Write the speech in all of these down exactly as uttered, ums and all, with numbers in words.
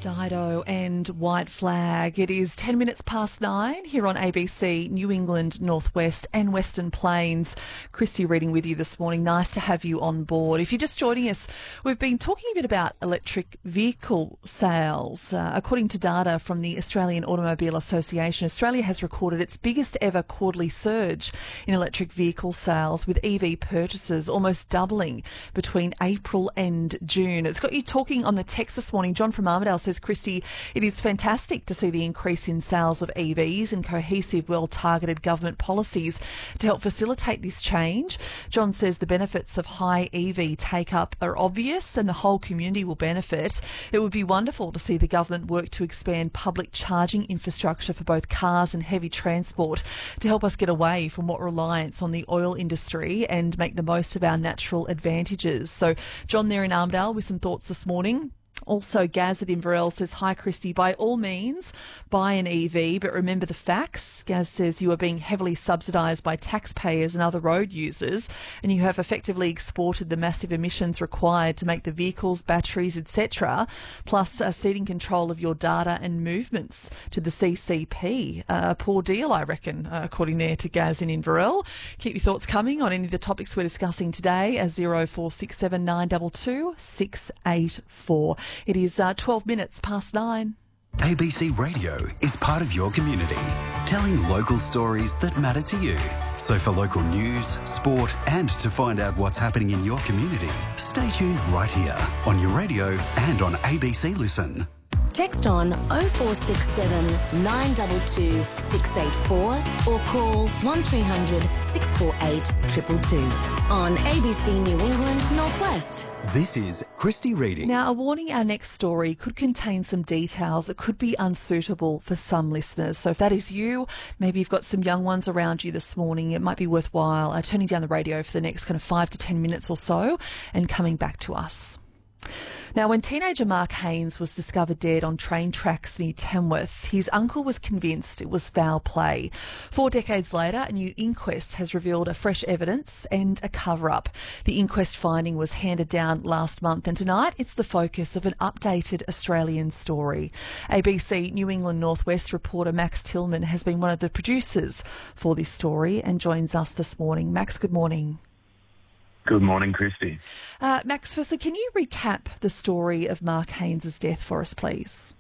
Dido and White Flag. It is ten minutes past nine here on A B C New England, Northwest and Western Plains. Christy reading with you this morning. Nice to have you on board. If you're just joining us, we've been talking a bit about electric vehicle sales. Uh, according to data from the Australian Automobile Association, Australia has recorded its biggest ever quarterly surge in electric vehicle sales, with E V purchases almost doubling between April and June. It's got you talking on the text this morning. John from Armidale says, Christy, it is fantastic to see the increase in sales of E Vs and cohesive, well-targeted government policies to help facilitate this change. John says the benefits of high E V take-up are obvious and the whole community will benefit. It would be wonderful to see the government work to expand public charging infrastructure for both cars and heavy transport to help us get away from what reliance on the oil industry and make the most of our natural advantages. So John there in Armidale with some thoughts this morning. Also, Gaz at Inverell says, hi, Christy, by all means, buy an E V, but remember the facts. Gaz says you are being heavily subsidised by taxpayers and other road users, and you have effectively exported the massive emissions required to make the vehicles, batteries, et cetera, plus uh, ceding control of your data and movements to the C C P. Uh, a poor deal, I reckon, uh, according there to Gaz in Inverell. Keep your thoughts coming on any of the topics we're discussing today as zero four six seven nine two two six eight four. It is uh, twelve minutes past nine. A B C Radio is part of your community, telling local stories that matter to you. So for local news, sport and to find out what's happening in your community, stay tuned right here on your radio and on A B C Listen. Text on oh four six seven nine two two six eight four or call one three hundred six four eight two two two on A B C New England Northwest. This is Christy reading. Now, a warning, our next story could contain some details that could be unsuitable for some listeners. So if that is you, maybe you've got some young ones around you this morning, it might be worthwhile uh, turning down the radio for the next kind of five to ten minutes or so and coming back to us. Now, when teenager Mark Haynes was discovered dead on train tracks near Tamworth, his uncle was convinced it was foul play. Four decades later, a new inquest has revealed a fresh evidence and a cover-up. The inquest finding was handed down last month, and tonight it's the focus of an updated Australian story. A B C New England Northwest reporter Max Tillman has been one of the producers for this story and joins us this morning. Max, good morning. Good morning, Christy. Uh, Max, firstly, can you recap the story of Mark Haynes' death for us, please?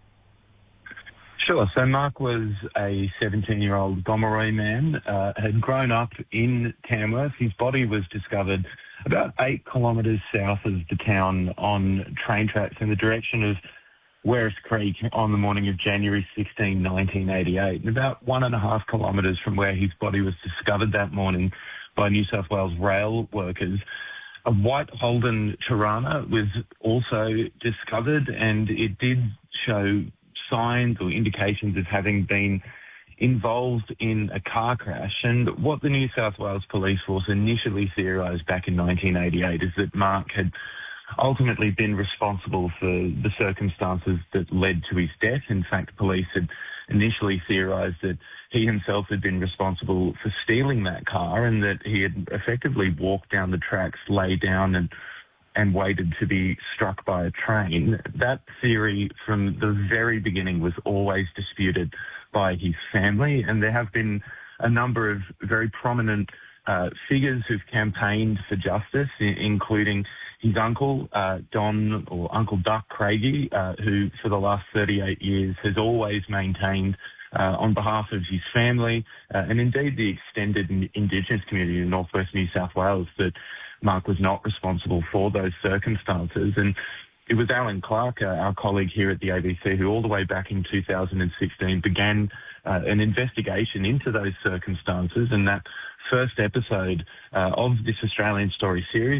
Sure. So Mark was a seventeen-year-old Gomeroi man, uh, had grown up in Tamworth. His body was discovered about eight kilometres south of the town on train tracks in the direction of Werris Creek on the morning of January sixteenth, nineteen eighty-eight, and about one and a half kilometres from where his body was discovered that morning by New South Wales rail workers. A white Holden Tirana was also discovered, and it did show signs or indications of having been involved in a car crash. And what the New South Wales Police Force initially theorised back in nineteen eighty-eight is that Mark had ultimately been responsible for the circumstances that led to his death. In fact, police had initially theorised that he himself had been responsible for stealing that car and that he had effectively walked down the tracks, lay down and and waited to be struck by a train. That theory from the very beginning was always disputed by his family, and there have been a number of very prominent uh, figures who've campaigned for justice, I- including his uncle, uh, Don, or Uncle Duck Craigie, uh, who for the last thirty-eight years has always maintained uh, on behalf of his family uh, and indeed the extended Indigenous community in northwest New South Wales that Mark was not responsible for those circumstances. And it was Alan Clark, uh, our colleague here at the A B C, who all the way back in two thousand sixteen began uh, an investigation into those circumstances, and that first episode uh, of this Australian Story series